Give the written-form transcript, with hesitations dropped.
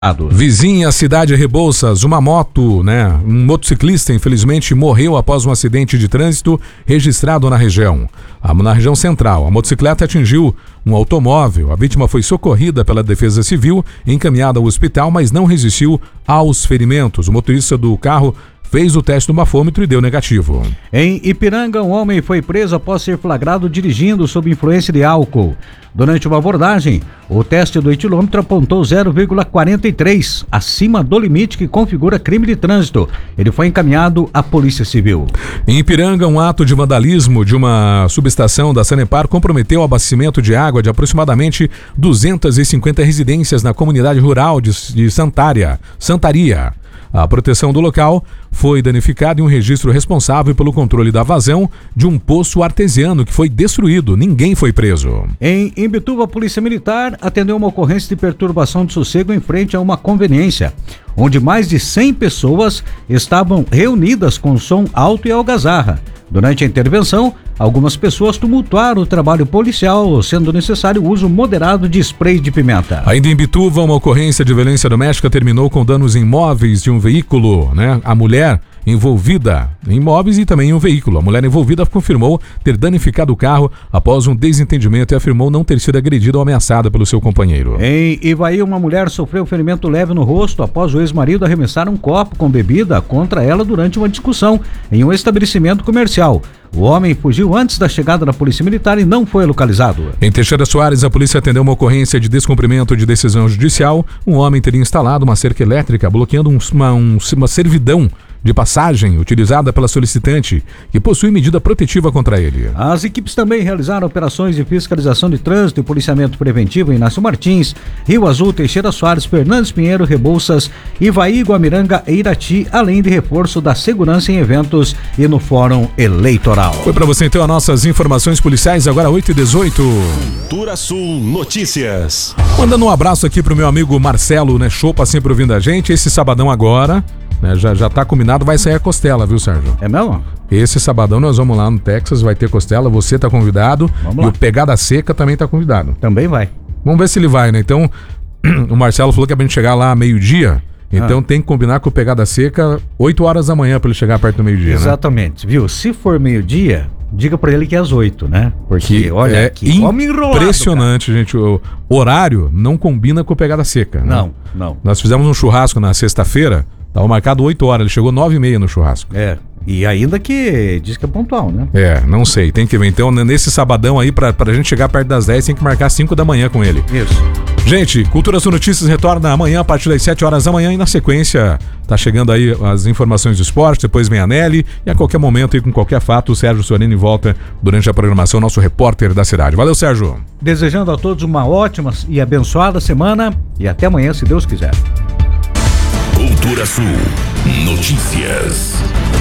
Vizinha cidade Rebouças, uma moto, um motociclista infelizmente morreu após um acidente de trânsito registrado na região central. A motocicleta atingiu um automóvel, a vítima foi socorrida pela Defesa Civil, encaminhada ao hospital, mas não resistiu aos ferimentos. O motorista do carro fez o teste do bafômetro e deu negativo. Em Ipiranga, um homem foi preso após ser flagrado dirigindo sob influência de álcool. Durante uma abordagem, o teste do etilômetro apontou 0,43, acima do limite que configura crime de trânsito. Ele foi encaminhado à Polícia Civil. Em Ipiranga, um ato de vandalismo de uma subestação da Sanepar comprometeu o abastecimento de água de aproximadamente 250 residências na comunidade rural de Santaria. A proteção do local foi danificada e um registro responsável pelo controle da vazão de um poço artesiano que foi destruído. Ninguém foi preso. Em Imbituba, a Polícia Militar atendeu uma ocorrência de perturbação de sossego em frente a uma conveniência, onde mais de 100 pessoas estavam reunidas com som alto e algazarra. Durante a intervenção, algumas pessoas tumultuaram o trabalho policial, sendo necessário o uso moderado de spray de pimenta. Ainda em Bituva, uma ocorrência de violência doméstica terminou com danos em móveis de um veículo, A mulher envolvida em imóveis e também em um veículo. A mulher envolvida confirmou ter danificado o carro após um desentendimento e afirmou não ter sido agredida ou ameaçada pelo seu companheiro. Em Ivaí, uma mulher sofreu ferimento leve no rosto após o ex-marido arremessar um copo com bebida contra ela durante uma discussão em um estabelecimento comercial. O homem fugiu antes da chegada da Polícia Militar e não foi localizado. Em Teixeira Soares, a polícia atendeu uma ocorrência de descumprimento de decisão judicial. Um homem teria instalado uma cerca elétrica bloqueando uma servidão de passagem utilizada pela solicitante, que possui medida protetiva contra ele. As equipes também realizaram operações de fiscalização de trânsito e policiamento preventivo em Inácio Martins, Rio Azul, Teixeira Soares, Fernandes Pinheiro, Rebouças, Ivaí, Guamiranga e Irati, além de reforço da segurança em eventos e no Fórum Eleitoral. Foi para você então as nossas informações policiais, agora 8h18. Cultura Sul Notícias. Mandando um abraço aqui pro meu amigo Marcelo, Chopa, sempre ouvindo a gente. Esse sabadão agora, já tá combinado, vai sair a costela, viu, Sérgio? É mesmo? Esse sabadão nós vamos lá no Texas, vai ter costela, você tá convidado. Vamos lá. O Pegada Seca também tá convidado. Também vai. Vamos ver se ele vai, Então, o Marcelo falou que é pra gente chegar lá meio-dia, então tem que combinar com o Pegada Seca 8 horas da manhã pra ele chegar perto do meio-dia. Exatamente, viu? Se for meio-dia, diga pra ele que é às 8, Porque, olha, que homem enrolado, impressionante, cara. Gente, o horário não combina com o Pegada Seca. Não. Nós fizemos um churrasco na sexta-feira, tava marcado 8 horas, ele chegou 9h30 no churrasco. E ainda que diz que é pontual, Não sei, tem que ver. Então, nesse sabadão aí, pra gente chegar perto das 10, tem que marcar 5 da manhã com ele. Isso. Gente, Cultura Sul Notícias retorna amanhã a partir das 7 horas da manhã e na sequência tá chegando aí as informações do esporte, depois vem a Nelly e a qualquer momento e com qualquer fato o Sérgio Soreni volta durante a programação, nosso repórter da cidade. Valeu, Sérgio. Desejando a todos uma ótima e abençoada semana e até amanhã, se Deus quiser. Cultura Sul Notícias.